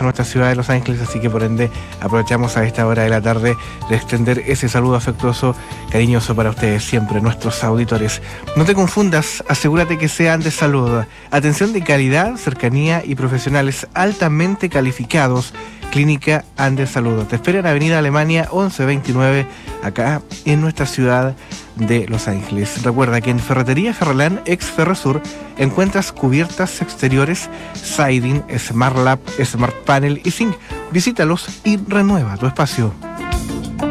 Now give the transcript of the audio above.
a nuestra ciudad de Los Ángeles, así que por ende aprovechamos a esta hora de la tarde de extender ese saludo afectuoso, cariñoso para ustedes siempre, nuestros auditores. No te confundas, asegúrate que sea Andes Salud. Atención de calidad, cercanía y profesionales altamente calificados. Clínica Andes Salud. Te espera en Avenida Alemania 1129, acá en nuestra ciudad de Los Ángeles. Recuerda que en Ferretería Ferrelán, ex Ferrosur, encuentras cubiertas exteriores, siding, Smart Lab, Smart Panel y Zinc. Visítalos y renueva tu espacio.